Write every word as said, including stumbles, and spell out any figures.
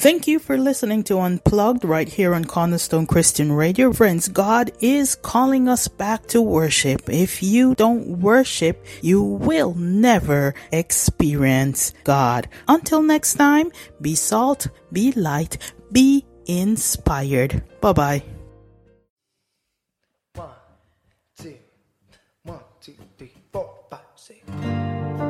Thank you for listening to Unplugged right here on Cornerstone Christian Radio. Friends, God is calling us back to worship. If you don't worship, you will never experience God. Until next time, be salt, be light, be inspired. Bye-bye. One, two, one, two, three, four, five, six.